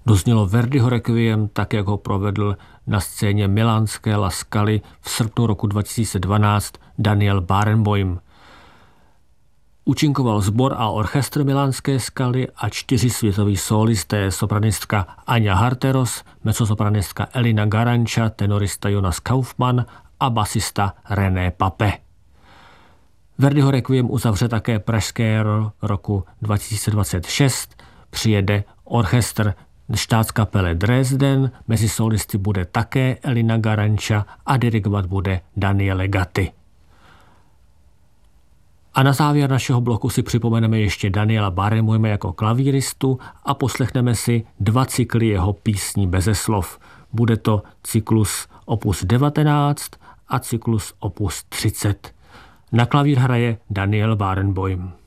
Doznělo Verdiho Requiem, tak jak ho provedl na scéně milánské La Scally v srpnu roku 2012 Daniel Barenboim. Účinkoval sbor a orchestr milánské Scaly a 4 světoví sólisté, sopranistka Anja Harteros, mezzosopranistka Elina Garanča, tenorista Jonas Kaufmann a basista René Pape. Verdiho Requiem uzavře také Pražské jaro roku 2026, přijede orchestr Staatskapelle Dresden, mezi solisty bude také Elina Garanča a dirigovat bude Daniele Gatti. A na závěr našeho bloku si připomeneme ještě Daniela Barenboima jako klavíristu a poslechneme si 2 cykly jeho písní beze slov. Bude to cyklus opus 19 a cyklus opus 30. Na klavír hraje Daniel Barenboim.